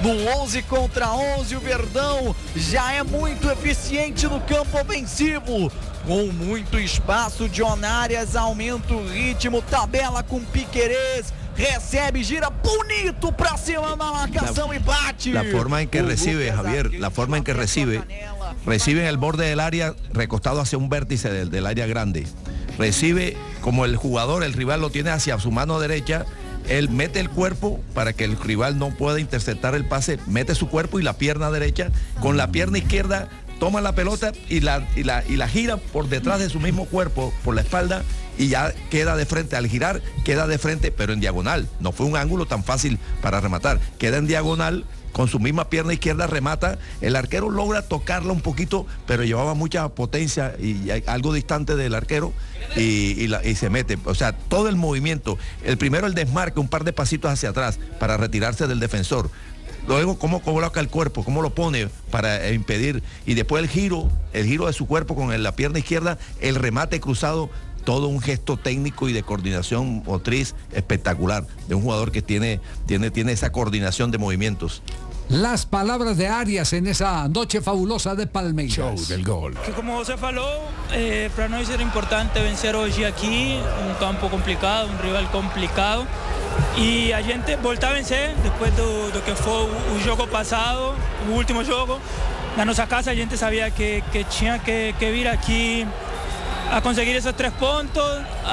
No 11 contra 11, o Verdão já é muito eficiente no campo ofensivo. Com muito espaço, John Arias aumenta o ritmo, tabela com Piquerez, recebe, gira bonito pra cima da marcação e bate. La forma en que recibe, Javier, la forma en que recibe en el borde del área, recostado hacia un vértice del área grande. Recibe como el jugador, el rival lo tiene hacia su mano derecha, él mete el cuerpo para que el rival no pueda interceptar el pase, mete su cuerpo y la pierna derecha, con la pierna izquierda toma la pelota y la gira por detrás de su mismo cuerpo, por la espalda, y ya queda de frente. Al girar queda de frente, pero en diagonal. No fue un ángulo tan fácil para rematar. Queda en diagonal, con su misma pierna izquierda remata. El arquero logra tocarla un poquito, pero llevaba mucha potencia y algo distante del arquero y se mete. O sea, todo el movimiento. El primero, el desmarque, un par de pasitos hacia atrás para retirarse del defensor. Luego, cómo coloca el cuerpo, cómo lo pone para impedir. Y después el giro de su cuerpo con la pierna izquierda, el remate cruzado. Todo un gesto técnico y de coordinación motriz espectacular de un jugador que tiene esa coordinación de movimientos. Las palabras de Arias en esa noche fabulosa de Palmeiras. Show del gol. Que como você falou, para nós era importante vencer hoje aqui, um campo complicado, um rival complicado. E a gente voltar a vencer depois do que foi o jogo passado, o último jogo. Na nossa casa a gente sabia que tinha que vir aqui a conseguir esos 3 pontos,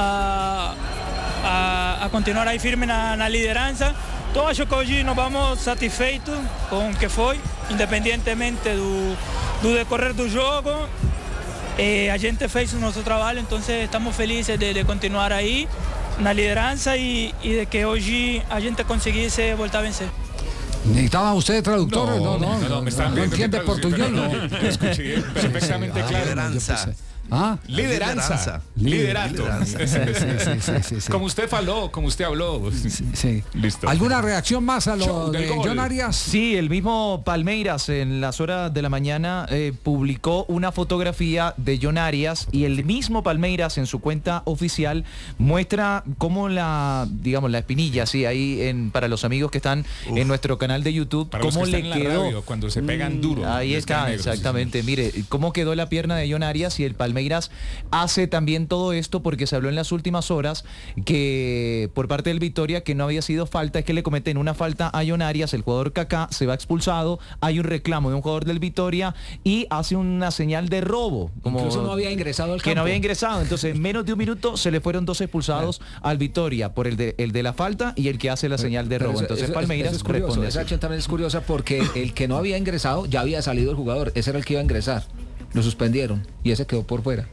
a continuar aí firme na liderança. Então acho que hoje nos vamos satisfeitos com o que foi, independentemente do decorrer do jogo. A gente fez o nosso trabalho, então estamos felizes de continuar aí na liderança e de que hoje a gente conseguisse voltar a vencer. ¿Necesitaba usted traductor? No, me están no entiende portugués, no. Escuché perfectamente claro. Lideranza. Lideranza. Liderato. Sí. Como usted faló, como usted habló. Sí. Listo. ¿Alguna reacción más a lo Show del de gol. John Arias? Sí, el mismo Palmeiras en las horas de la mañana publicó una fotografía de John Arias y el mismo Palmeiras en su cuenta oficial muestra cómo la espinilla, sí, ahí para los amigos que están en nuestro canal de YouTube, Para los cómo que le están en la quedó. radio, cuando se pegan duro. Ahí les está, quedan negros, exactamente. sí. Mire, cómo quedó la pierna de John Arias y el Palmeiras hace también todo esto porque se habló en las últimas horas que por parte del Vitória que no había sido falta, es que le cometen una falta a John Arias, el jugador Kaká se va expulsado, hay un reclamo de un jugador del Vitória y hace una señal de robo. Como incluso no había ingresado al campo. Que no había ingresado, entonces en menos de un minuto se le fueron 2 expulsados al Vitória por el de la falta y el que hace la señal de robo. Entonces Palmeiras es curioso, responde esa así. acción también es curiosa porque el que no había ingresado ya había salido el jugador, ese era el que iba a ingresar. Lo suspendieron y ese quedó por fuera.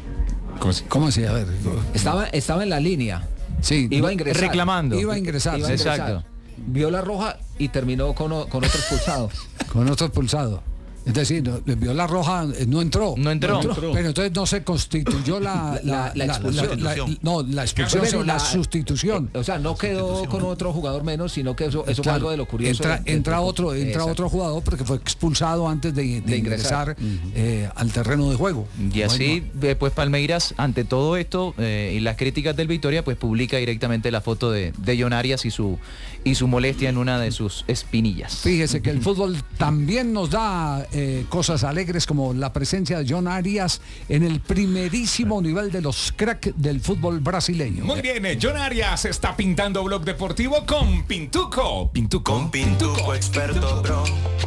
¿Cómo así? A ver. Estaba en la línea. Sí. Iba a ingresar. Reclamando. Iba a ingresar. Exacto. Vio la roja y terminó con otro expulsado. Con otro expulsado. Es decir, vio la roja, no entró. No entró. Pero entonces no se constituyó la expulsión. La expulsión, la sustitución. O sea, no quedó con otro jugador menos, sino que eso fue algo de lo curioso. Entra otro jugador porque fue expulsado antes de ingresar al terreno de juego. Y así, pues Palmeiras, ante todo esto y las críticas del Vitória, pues publica directamente la foto de John Arias y su molestia en una de sus espinillas. Fíjese que el fútbol también nos da cosas alegres como la presencia de John Arias en el primerísimo nivel de los cracks del fútbol brasileño. Muy bien, John Arias está pintando Blog Deportivo con Pintuco. Con Pintuco Experto Pro,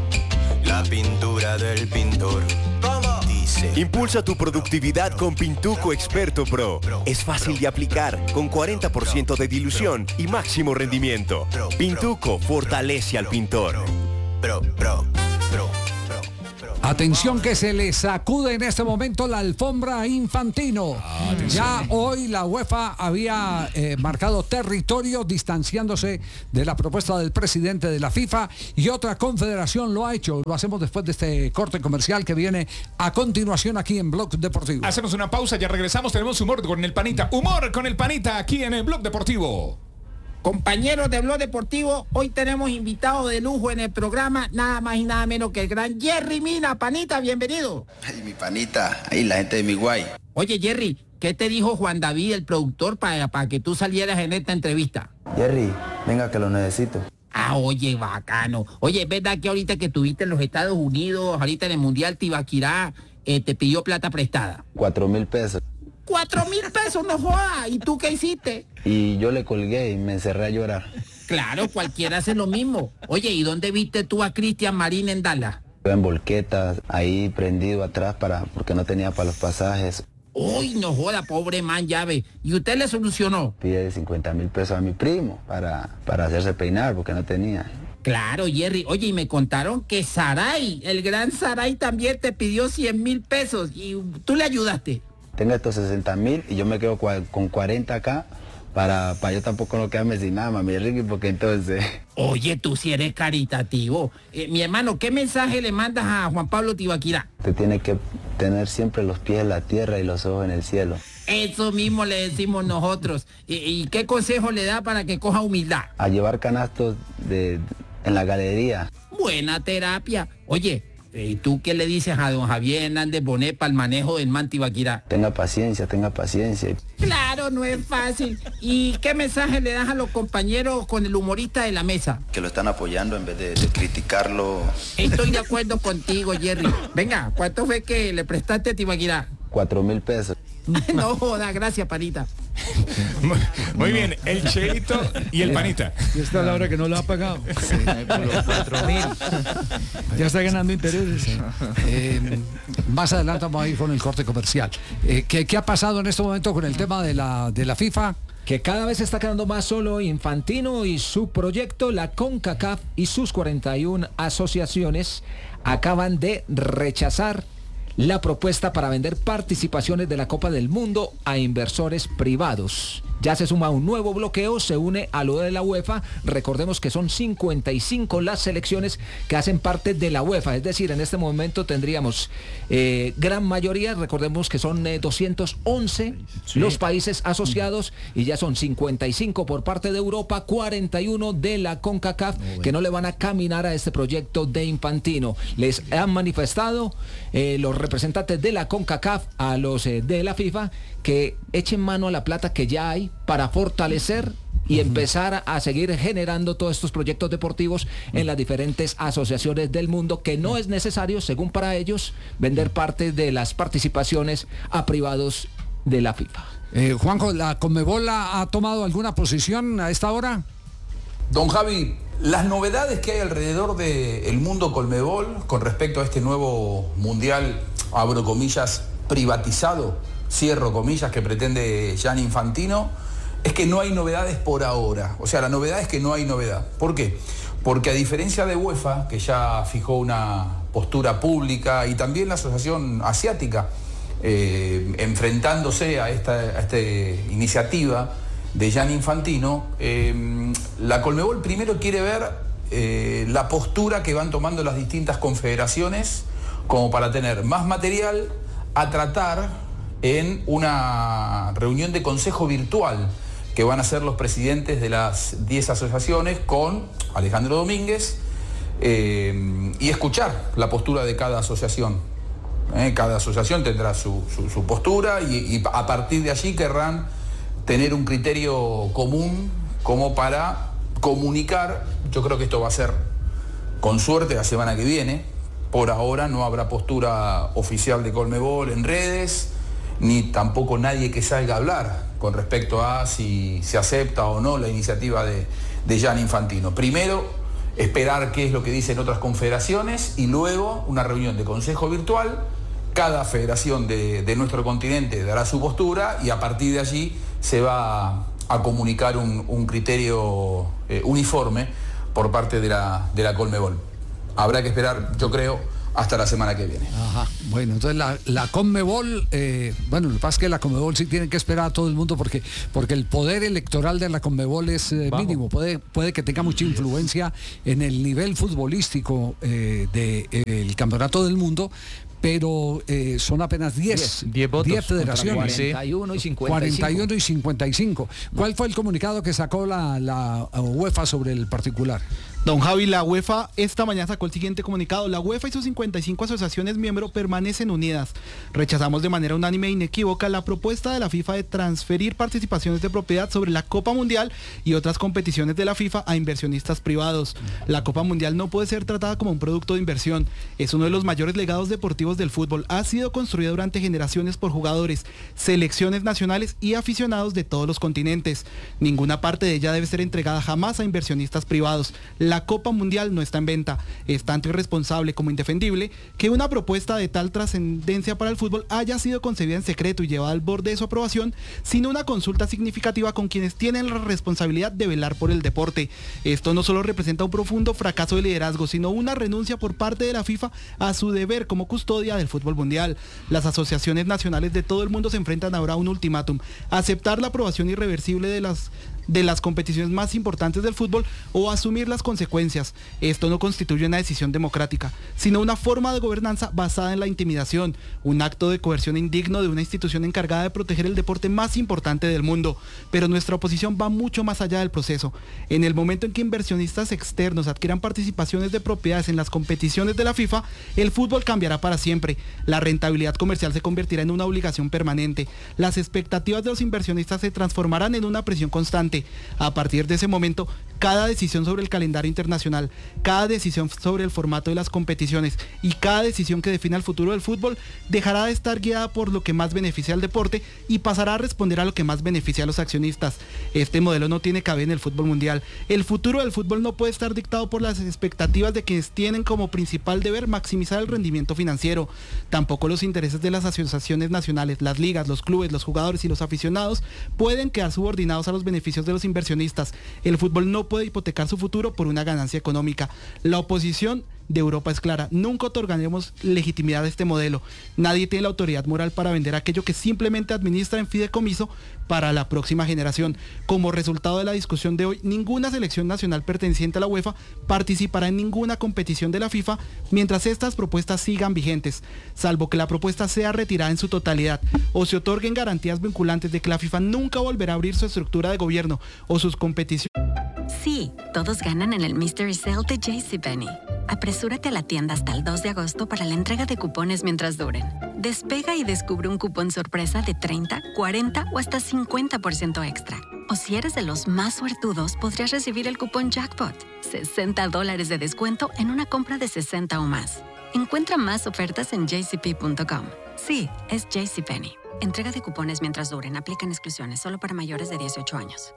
la pintura del pintor. Dice: impulsa tu productividad con Pintuco Experto Pro. Es fácil de aplicar, con 40% de dilución y máximo rendimiento. Pintuco fortalece al pintor. Atención que se le sacude en este momento la alfombra a Infantino. Ya hoy la UEFA había marcado territorio distanciándose de la propuesta del presidente de la FIFA y otra confederación lo ha hecho. Lo hacemos después de este corte comercial que viene a continuación aquí en Blog Deportivo. Hacemos una pausa, ya regresamos, tenemos humor con el panita. Humor con el panita aquí en el Blog Deportivo. Compañeros de Blog Deportivo, hoy tenemos invitado de lujo en el programa, nada más y nada menos que el gran Jerry Mina. Panita, bienvenido. Ay, mi panita, ahí la gente de mi guay. Oye, Jerry, ¿qué te dijo Juan David, el productor, para que tú salieras en esta entrevista? Jerry, venga que lo necesito. Ah, oye, bacano. Oye, ¿es verdad que ahorita que estuviste en los Estados Unidos, ahorita en el Mundial Tibaquirá, te pidió plata prestada? 4.000 pesos. 4.000 pesos, no jodas. ¿Y tú qué hiciste? Y yo le colgué y me encerré a llorar. Claro, cualquiera hace lo mismo. Oye, ¿y dónde viste tú a Cristian Marín en Dallas? En volquetas, ahí prendido atrás porque no tenía para los pasajes. Uy, no joda, pobre man, llave. ¿Y usted le solucionó? Pide 50.000 pesos a mi primo para hacerse peinar porque no tenía. Claro, Jerry. Oye, y me contaron que Saray, el gran Saray, también te pidió 100.000 pesos y tú le ayudaste. Tengo estos 60.000 y yo me quedo con 40 acá para yo tampoco no quedarme sin nada, mami Ricky, porque entonces... Oye, tú sí eres caritativo. Mi hermano, ¿qué mensaje le mandas a Juan Pablo Tibaquirá? Te tiene que tener siempre los pies en la tierra y los ojos en el cielo. Eso mismo le decimos nosotros. ¿Y qué consejo le da para que coja humildad? A llevar canastos en la galería. Buena terapia. Oye, ¿y tú qué le dices a don Javier Hernández Bonet para el manejo del man Tibaquirá? Tenga paciencia. Claro, no es fácil. ¿Y qué mensaje le das a los compañeros con el humorista de la mesa? Que lo están apoyando en vez de criticarlo. Estoy de acuerdo contigo, Jerry. Venga, ¿cuánto fue que le prestaste a Tibaquirá? 4.000 pesos. No joda, gracias, panita. Muy bien, el Cheito y el panita. Y esta es la hora que no lo ha pagado. Sí, por los 4.000. Ya está ganando intereses. Más adelante vamos a ir con el corte comercial. ¿Qué ha pasado en este momento con el tema de la FIFA? Que cada vez está quedando más solo Infantino y su proyecto. La CONCACAF y sus 41 asociaciones acaban de rechazar la propuesta para vender participaciones de la Copa del Mundo a inversores privados. Ya se suma un nuevo bloqueo, se une a lo de la UEFA. Recordemos que son 55 las selecciones que hacen parte de la UEFA. Es decir, en este momento tendríamos gran mayoría, recordemos que son 211 los países asociados y ya son 55 por parte de Europa, 41 de la CONCACAF que no le van a caminar a este proyecto de Infantino. Les han manifestado los representantes de la CONCACAF a los de la FIFA que echen mano a la plata que ya hay para fortalecer y empezar a seguir generando todos estos proyectos deportivos en las diferentes asociaciones del mundo, que no es necesario, según para ellos, vender parte de las participaciones a privados de la FIFA. Juanjo, ¿la Conmebol ha tomado alguna posición a esta hora? Don Javi, las novedades que hay alrededor del mundo Conmebol con respecto a este nuevo mundial, abro comillas, privatizado, cierro comillas, que pretende Gianni Infantino, es que no hay novedades por ahora. O sea, la novedad es que no hay novedad. ¿Por qué? Porque a diferencia de UEFA, que ya fijó una postura pública, y también la Asociación Asiática, enfrentándose a esta iniciativa de Gianni Infantino, la Conmebol primero quiere ver la postura que van tomando las distintas confederaciones como para tener más material a tratar en una reunión de consejo virtual que van a ser los presidentes de las 10 asociaciones con Alejandro Domínguez y escuchar la postura de cada asociación. Cada asociación tendrá su postura y a partir de allí querrán tener un criterio común como para comunicar. Yo creo que esto va a ser, con suerte, la semana que viene. Por ahora no habrá postura oficial de Conmebol en redes, ni tampoco nadie que salga a hablar con respecto a si se acepta o no la iniciativa de Gianni Infantino. Primero, esperar qué es lo que dicen otras confederaciones y luego una reunión de consejo virtual. Cada federación de nuestro continente dará su postura y a partir de allí se va a comunicar un criterio uniforme por parte de la Conmebol. Habrá que esperar, yo creo, hasta la semana que viene. Ajá. Bueno, entonces la Conmebol, bueno, lo que pasa es que la Conmebol sí tiene que esperar a todo el mundo porque el poder electoral de la Conmebol es mínimo. Puede que tenga mucha influencia en el nivel futbolístico del campeonato del mundo, pero son apenas 10 federaciones. 41 y 55. 41 y 55. ¿Cuál fue el comunicado que sacó la UEFA sobre el particular? Don Javi, la UEFA esta mañana sacó el siguiente comunicado. La UEFA y sus 55 asociaciones miembros permanecen unidas. Rechazamos de manera unánime e inequívoca la propuesta de la FIFA de transferir participaciones de propiedad sobre la Copa Mundial y otras competiciones de la FIFA a inversionistas privados. La Copa Mundial no puede ser tratada como un producto de inversión. Es uno de los mayores legados deportivos del fútbol. Ha sido construida durante generaciones por jugadores, selecciones nacionales y aficionados de todos los continentes. Ninguna parte de ella debe ser entregada jamás a inversionistas privados. La Copa Mundial no está en venta. Es tanto irresponsable como indefendible que una propuesta de tal trascendencia para el fútbol haya sido concebida en secreto y llevada al borde de su aprobación sin una consulta significativa con quienes tienen la responsabilidad de velar por el deporte. Esto no solo representa un profundo fracaso de liderazgo, sino una renuncia por parte de la FIFA a su deber como custodia del fútbol mundial. Las asociaciones nacionales de todo el mundo se enfrentan ahora a un ultimátum: aceptar la aprobación irreversible de las competiciones más importantes del fútbol o asumir las consecuencias. Esto no constituye una decisión democrática, sino una forma de gobernanza basada en la intimidación, un acto de coerción indigno de una institución encargada de proteger el deporte más importante del mundo. Pero nuestra oposición va mucho más allá del proceso. En el momento en que inversionistas externos adquieran participaciones de propiedades en las competiciones de la FIFA, el fútbol cambiará para siempre. La rentabilidad comercial se convertirá en una obligación permanente. Las expectativas de los inversionistas se transformarán en una presión constante. A partir de ese momento, cada decisión sobre el calendario internacional, cada decisión sobre el formato de las competiciones y cada decisión que defina el futuro del fútbol dejará de estar guiada por lo que más beneficia al deporte y pasará a responder a lo que más beneficia a los accionistas. Este modelo no tiene cabida en el fútbol mundial. El futuro del fútbol no puede estar dictado por las expectativas de quienes tienen como principal deber maximizar el rendimiento financiero. Tampoco los intereses de las asociaciones nacionales, las ligas, los clubes, los jugadores y los aficionados pueden quedar subordinados a los beneficios de los inversionistas. El fútbol no puede hipotecar su futuro por una ganancia económica. La oposición de Europa es clara: nunca otorgaremos legitimidad a este modelo. Nadie tiene la autoridad moral para vender aquello que simplemente administra en fideicomiso para la próxima generación. Como resultado de la discusión de hoy, ninguna selección nacional perteneciente a la UEFA participará en ninguna competición de la FIFA mientras estas propuestas sigan vigentes, salvo que la propuesta sea retirada en su totalidad o se otorguen garantías vinculantes de que la FIFA nunca volverá a abrir su estructura de gobierno o sus competiciones. Sí, todos ganan en el Mystery Sale de JCPenney. Apresúrate a la tienda hasta el 2 de agosto para la entrega de cupones mientras duren. Despega y descubre un cupón sorpresa de 30, 40 o hasta 50% extra. O si eres de los más suertudos, podrías recibir el cupón Jackpot, $60 de descuento en una compra de 60 o más. Encuentra más ofertas en jcp.com. Sí, es JCPenney. Entrega de cupones mientras duren. Aplican exclusiones solo para mayores de 18 años.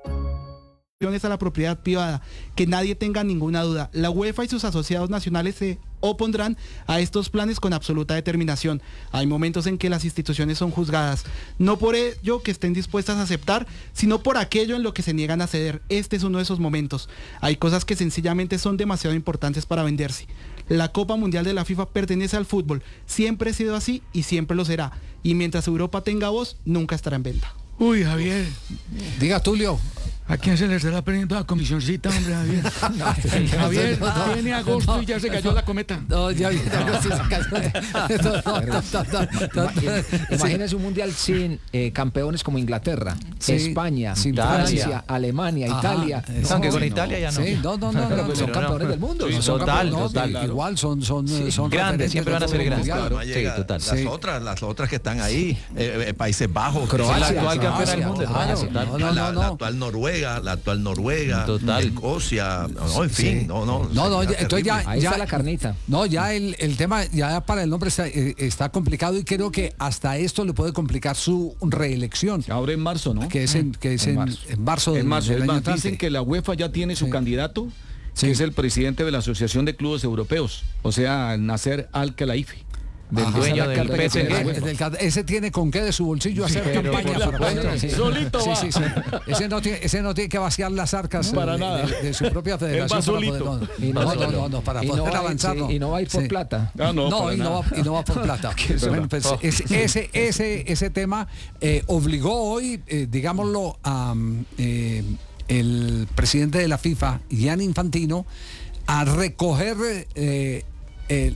A la propiedad privada, que nadie tenga ninguna duda. La UEFA y sus asociados nacionales se opondrán a estos planes con absoluta determinación. Hay momentos en que las instituciones son juzgadas, no por ello que estén dispuestas a aceptar, sino por aquello en lo que se niegan a ceder. Este es uno de esos momentos. Hay cosas que sencillamente son demasiado importantes para venderse. La Copa Mundial de la FIFA pertenece al fútbol, siempre ha sido así y siempre lo será. Y mientras Europa tenga voz, nunca estará en venta. Uy, Javier. Diga, Tulio. ¿A quién se le estará perdiendo la comisioncita, hombre, Javier? Javier, viene agosto y ya se cayó la cometa. No, ya viene agosto y se cayó. Imagínese un mundial sin campeones como Inglaterra, Sí, España, sin Francia, Francia. Alemania, Ajá, Italia. Aunque con Italia ya no. Sí, no, Pero son campeones del mundo. Sí, ¿no? Son total, campeones, total. no, igual son grandes, referentes siempre del van a ser fútbol grandes. mundial. No llega. Sí, total. Las otras que están ahí, Países Bajos, Croacia, que es la actual campeona del mundo. claro. Total. la actual Noruega, Total. Escocia, no, en fin, Sí. no, Entonces ya, Ahí está la carnita. No, ya el tema, ya para el nombre está complicado y creo que hasta esto le puede complicar su reelección. Ahora en marzo, ¿no? Que es en marzo del En marzo. año Es más, entrante. dicen que la UEFA ya tiene su Sí. candidato, Sí. que es el presidente de la Asociación de Clubes Europeos, o sea, Nasser Al-Khelaifi. Del dueño del PSG. Ese tiene con qué de su bolsillo hacer pero campaña. por supuesto. Sí. Solito va. Sí. Ese no tiene que vaciar las arcas Para nada. de su propia federación. Él va solito. Para Y no poder va- avanzar. sí, y no va a ir por plata. Ah, no, para y no va por plata. Bueno, pues, ese tema obligó hoy, digámoslo, a el presidente de la FIFA, Gianni Infantino, a recoger